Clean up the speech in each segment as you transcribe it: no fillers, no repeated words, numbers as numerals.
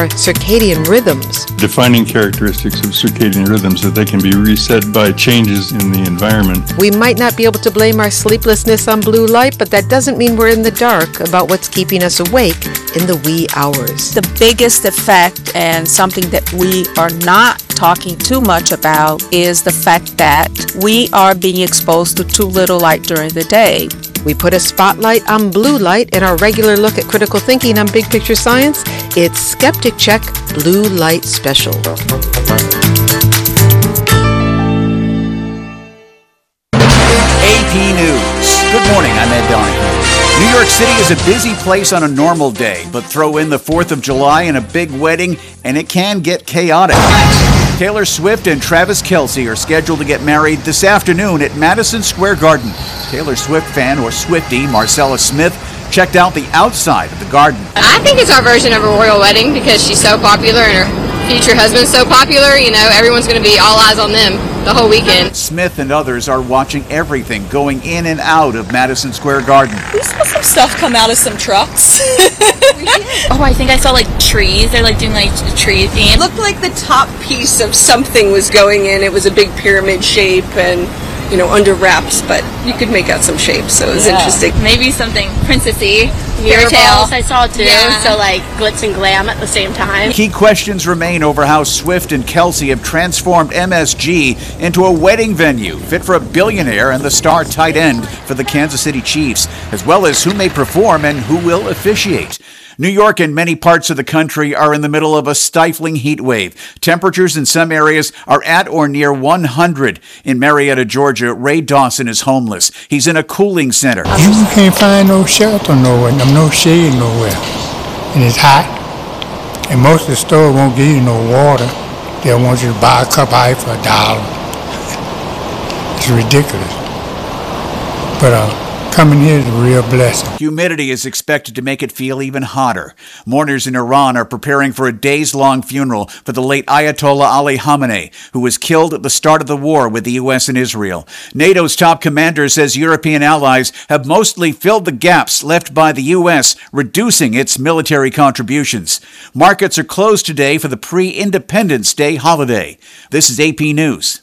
our circadian rhythms. Defining characteristics of circadian rhythms that they can be reset by changes in the environment. We might not be able to blame our sleeplessness on blue light, but that doesn't mean we're in the dark about what's keeping us awake in the wee hours. The biggest effect, and something that we are not talking too much about, is the fact that we are being exposed to too little light during the day. We put a spotlight on blue light in our regular look at critical thinking on Big Picture Science. It's Skeptic Check Blue Light Special. AP News. Good morning, I'm Ed Donahue. New York City is a busy place on a normal day, but throw in the 4th of July and a big wedding, and it can get chaotic. Taylor Swift and Travis Kelce are scheduled to get married this afternoon at Madison Square Garden. Taylor Swift fan, or Swiftie, Marcella Smith, checked out the outside of the garden. I think it's our version of a royal wedding because she's so popular and her future husband's so popular. You know, everyone's going to be all eyes on them the whole weekend. Smith and others are watching everything going in and out of Madison Square Garden. We saw some stuff come out of some trucks. Oh, I think I saw like trees. They're like doing like a tree theme. It looked like the top piece of something was going in. It was a big pyramid shape and, you know, under wraps, but you could make out some shapes, so it was interesting. Maybe something princessy. Fairy tales I saw too, so like glitz and glam at the same time. Key questions remain over how Swift and Kelce have transformed MSG into a wedding venue fit for a billionaire and the star tight end for the Kansas City Chiefs, as well as who may perform and who will officiate. New York and many parts of the country are in the middle of a stifling heat wave. Temperatures in some areas are at or near 100. In Marietta, Georgia, Ray Dawson is homeless. He's in a cooling center. You can't find no shelter nowhere, no shade nowhere. And it's hot. And most of the stores won't give you no water. They'll want you to buy a cup of ice for $1. It's ridiculous. But coming here is a real blessing. Humidity is expected to make it feel even hotter. Mourners in Iran are preparing for a days-long funeral for the late Ayatollah Ali Khamenei, who was killed at the start of the war with the U.S. and Israel. NATO's top commander says European allies have mostly filled the gaps left by the U.S., reducing its military contributions. Markets are closed today for the pre-Independence Day holiday. This is AP News.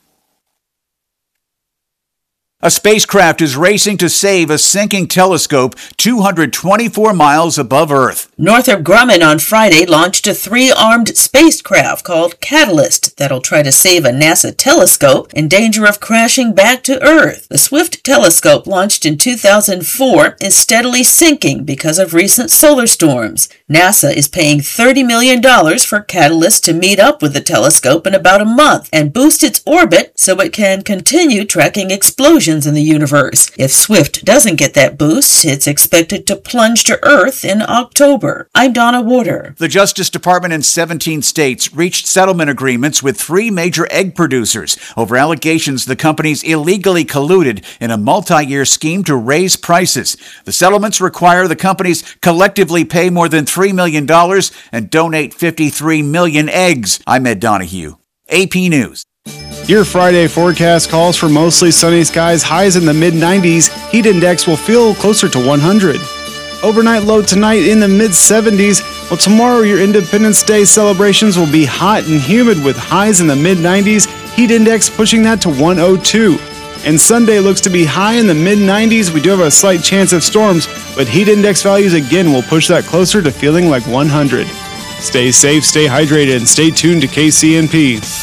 A spacecraft is racing to save a sinking telescope 224 miles above Earth. Northrop Grumman on Friday launched a 3-armed spacecraft called Catalyst that'll try to save a NASA telescope in danger of crashing back to Earth. The Swift telescope, launched in 2004, is steadily sinking because of recent solar storms. NASA is paying $30 million for Catalyst to meet up with the telescope in about a month and boost its orbit so it can continue tracking explosions in the universe. If Swift doesn't get that boost, it's expected to plunge to Earth in October. I'm Donna Warder. The Justice Department in 17 states reached settlement agreements with 3 major egg producers over allegations the companies illegally colluded in a multi-year scheme to raise prices. The settlements require the companies collectively pay more than $3 million and donate 53 million eggs. I'm Ed Donahue, AP News. Your Friday forecast calls for mostly sunny skies, highs in the mid-90s. Heat index will feel closer to 100. Overnight low tonight in the mid-70s. Well, tomorrow your Independence Day celebrations will be hot and humid with highs in the mid-90s. Heat index pushing that to 102. And Sunday looks to be high in the mid-90s. We do have a slight chance of storms, but heat index values again will push that closer to feeling like 100. Stay safe, stay hydrated, and stay tuned to KCNP.